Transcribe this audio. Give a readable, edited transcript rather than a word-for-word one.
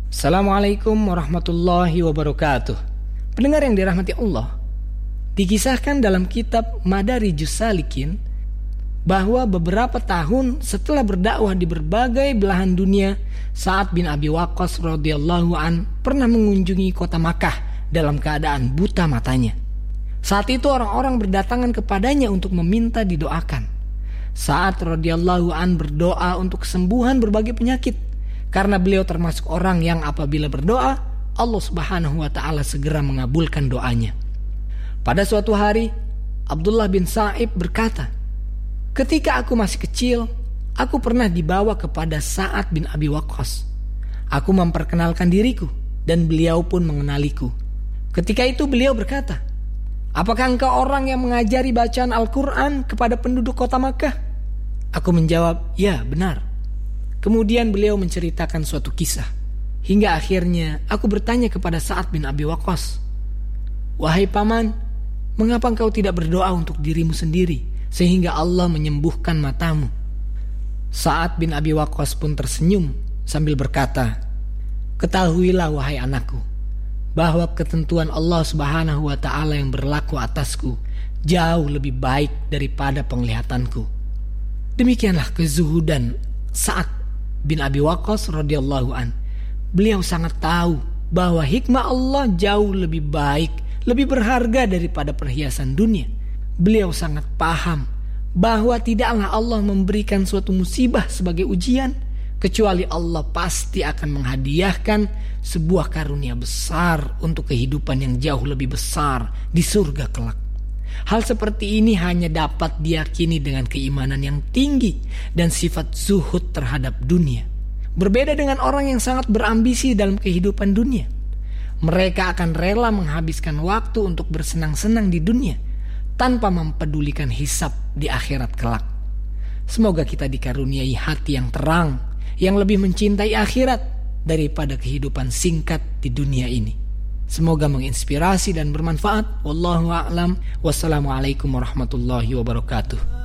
Assalamualaikum warahmatullahi wabarakatuh. Pendengar yang dirahmati Allah, dikisahkan dalam kitab Madarijus Salikin bahwa beberapa tahun setelah berdakwah di berbagai belahan dunia, Sa'ad bin Abi Waqqas radhiyallahu an pernah mengunjungi kota Makkah dalam keadaan buta matanya. Saat itu orang-orang berdatangan kepadanya untuk meminta didoakan. Sa'ad radhiyallahu an berdoa untuk kesembuhan berbagai penyakit, karena beliau termasuk orang yang apabila berdoa, Allah Subhanahu wa taala segera mengabulkan doanya. Pada suatu hari, Abdullah bin Sa'ib berkata, "Ketika aku masih kecil, aku pernah dibawa kepada Sa'ad bin Abi Waqqas. Aku memperkenalkan diriku dan beliau pun mengenaliku. Ketika itu beliau berkata, 'Apakah engkau orang yang mengajari bacaan Al-Quran kepada penduduk kota Makkah?' Aku menjawab, 'Ya, benar.' Kemudian beliau menceritakan suatu kisah. Hingga akhirnya aku bertanya kepada Sa'ad bin Abi Waqqas, 'Wahai paman, mengapa engkau tidak berdoa untuk dirimu sendiri sehingga Allah menyembuhkan matamu?' Sa'ad bin Abi Waqqas pun tersenyum sambil berkata, 'Ketahuilah wahai anakku, bahwa ketentuan Allah Subhanahu wa taala yang berlaku atasku jauh lebih baik daripada penglihatanku.' Demikianlah kezuhudan Sa'ad bin Abi Waqqas radhiyallahu an. Beliau sangat tahu bahwa hikmah Allah jauh lebih baik, lebih berharga daripada perhiasan dunia. Beliau sangat paham bahwa tidaklah Allah memberikan suatu musibah sebagai ujian, kecuali Allah pasti akan menghadiahkan sebuah karunia besar untuk kehidupan yang jauh lebih besar di surga kelak. Hal seperti ini hanya dapat diyakini dengan keimanan yang tinggi dan sifat zuhud terhadap dunia. Berbeda dengan orang yang sangat berambisi dalam kehidupan dunia. Mereka akan rela menghabiskan waktu untuk bersenang-senang di dunia tanpa mempedulikan hisab di akhirat kelak. Semoga kita dikaruniai hati yang terang, yang lebih mencintai akhirat daripada kehidupan singkat di dunia ini. Semoga menginspirasi dan bermanfaat. Wallahu a'lam. Wassalamualaikum warahmatullahi wabarakatuh.